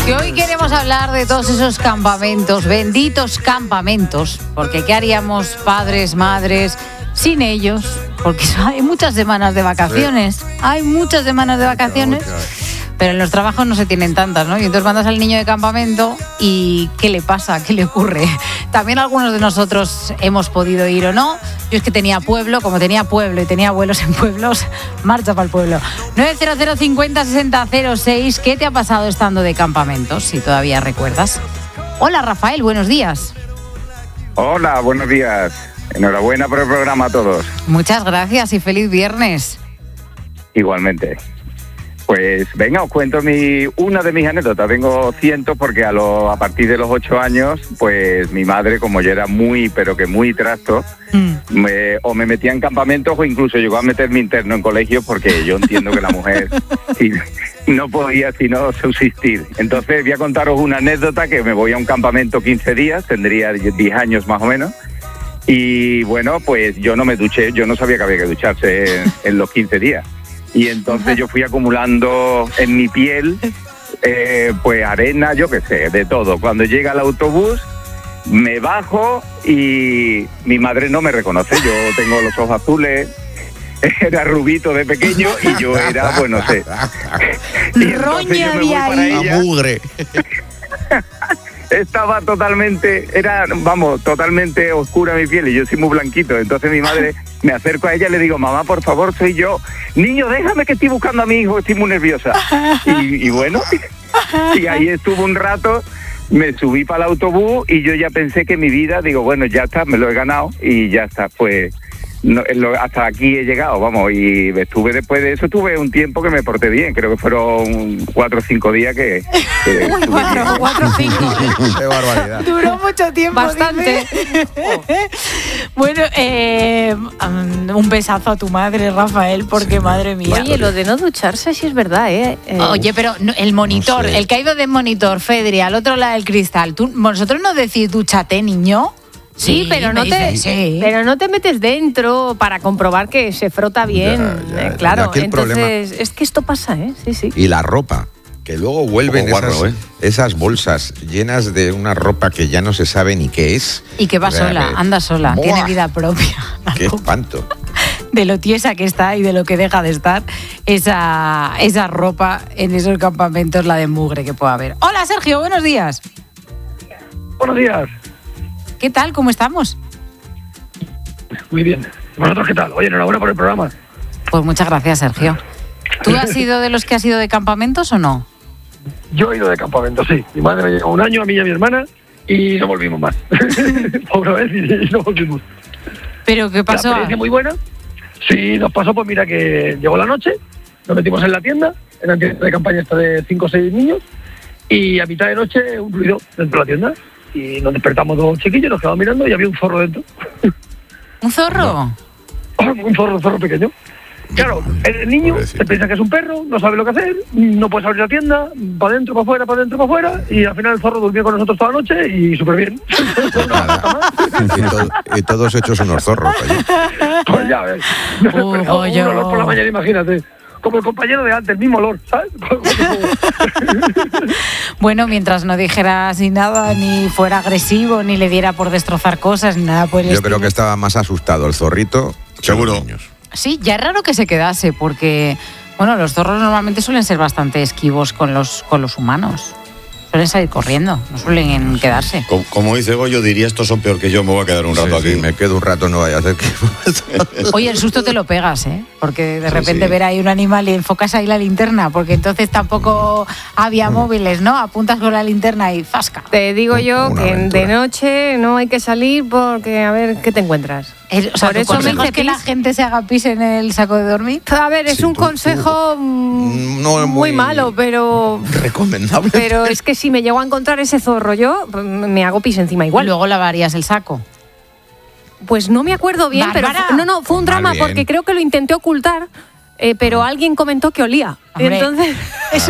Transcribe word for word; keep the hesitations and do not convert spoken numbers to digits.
Que hoy queremos hablar de todos esos campamentos, benditos campamentos, porque ¿qué haríamos padres, madres, sin ellos? Porque hay muchas semanas de vacaciones, hay muchas semanas de vacaciones, pero en los trabajos no se tienen tantas, ¿no? Y entonces mandas al niño de campamento y ¿qué le pasa? ¿Qué le ocurre? También algunos de nosotros hemos podido ir o no. Yo es que tenía pueblo, como tenía pueblo y tenía abuelos en pueblos, marcha para el pueblo. nueve cero cero cincuenta sesenta cero seis, ¿qué te ha pasado estando de campamentos, si todavía recuerdas? Hola Rafael, buenos días. Hola, buenos días. Enhorabuena por el programa a todos. Muchas gracias y feliz viernes. Igualmente. Pues venga, os cuento mi, una de mis anécdotas. Tengo cientos porque a, lo, a partir de los ocho años, pues mi madre, como yo era muy, pero que muy trasto, mm. me, o me metía en campamentos o incluso llegó a meterme interno en colegios porque yo entiendo que la mujer sí, no podía sino subsistir. Entonces voy a contaros una anécdota que me voy a un campamento quince días, tendría diez años más o menos. Y bueno, pues yo no me duché, yo no sabía que había que ducharse en, en los quince días. Y entonces yo fui acumulando en mi piel, eh, pues arena, yo qué sé, de todo. Cuando llega el autobús, me bajo y mi madre no me reconoce. Yo tengo los ojos azules, era rubito de pequeño y yo era, bueno, no sé. Y entonces yo me voy para ella. Mugre. Estaba totalmente, era, vamos, totalmente oscura mi piel y yo soy muy blanquito. Entonces mi madre, me acerco a ella y le digo, mamá, por favor, soy yo. Niño, déjame que estoy buscando a mi hijo, estoy muy nerviosa. Y, y bueno, y ahí estuve un rato, me subí para el autobús y yo ya pensé que mi vida, digo, bueno, ya está, me lo he ganado y ya está, pues... No, lo, hasta aquí he llegado, vamos, y estuve después de eso, tuve un tiempo que me porté bien, creo que fueron cuatro o cinco días que... que Uy, cuatro, cuatro o cinco. Qué barbaridad. Duró mucho tiempo. Bastante. Bueno, eh, un besazo a tu madre, Rafael, porque sí, madre mía. Oye, lo de no ducharse sí es verdad, ¿eh? eh Oye, pero no, el monitor, no sé. El que ha ido de monitor, Fedri, al otro lado del cristal, ¿tú, vosotros no decís dúchate, niño? Sí, sí, pero no te sí. pero no te metes dentro para comprobar que se frota bien, ya, ya, eh, claro. Entonces, problema. Es que esto pasa, ¿eh? Sí, sí. Y la ropa, que luego vuelven esas, guarro, ¿eh? esas bolsas llenas de una ropa que ya no se sabe ni qué es. Y que va sola, anda sola, ¡buah! Tiene vida propia. ¡Qué espanto! De lo tiesa que está y de lo que deja de estar esa, esa ropa en esos campamentos, la de mugre que pueda haber. Hola, Sergio, buenos días. Buenos días. ¿Qué tal? ¿Cómo estamos? Muy bien. ¿Vosotros qué tal? Oye, enhorabuena por el programa. Pues muchas gracias, Sergio. ¿Tú has sido de los que has ido de campamentos o no? Yo he ido de campamentos, sí. Mi madre me llevó un año, a mí y a mi hermana, y no volvimos más. Otra vez y no volvimos. ¿Pero qué pasó? La experiencia muy buena. Sí, nos pasó, pues mira, que llegó la noche, nos metimos en la tienda, en la tienda de campaña esta de cinco o seis niños, y a mitad de noche un ruido dentro de la tienda. Y nos despertamos dos chiquillos, nos quedamos mirando y había un zorro dentro. ¿Un zorro? No. Un zorro, un zorro pequeño. Claro, el niño se piensa que es un perro, no sabe lo que hacer, no puedes abrir la tienda, para adentro, para afuera, para adentro, para afuera, y al final el zorro durmió con nosotros toda la noche y súper bien. y, todo, y todos hechos unos zorros allí. Pues ya ves. Uh, un olor por la mañana, imagínate. Como el compañero de antes, el mismo olor, ¿sabes? Bueno, mientras no dijera así nada, ni fuera agresivo, ni le diera por destrozar cosas, ni nada por el Yo estilo. creo que estaba más asustado el zorrito. Seguro. Sí, ya es raro que se quedase, porque, bueno, los zorros normalmente suelen ser bastante esquivos con los, con los humanos. Suelen salir corriendo, no suelen quedarse. Como, como dice Goyo, diría, estos son peor que yo, me voy a quedar un rato sí, aquí. Sí, me quedo un rato, no vaya a hacer que... Oye, el susto te lo pegas, ¿eh? Porque de repente sí, sí. ver ahí un animal y enfocas ahí la linterna, porque entonces tampoco había móviles, ¿no? Apuntas con la linterna y ¡zasca! Te digo yo Una que aventura. de noche no hay que salir porque a ver qué te encuentras. El, o sea, Por eso me dice que la gente se haga pis en el saco de dormir. A ver, es Sí, un tú- consejo tú- mm, no es muy muy- malo, pero recomendable. pero es que si me llego a encontrar ese zorro yo, pues, me hago pis encima Y igual. luego lavarías el saco. Pues no me acuerdo bien, Bárbara. pero fu- no, no, fue un drama Más bien. porque creo que lo intenté ocultar, eh, pero alguien comentó que olía. Hombre, Entonces, eso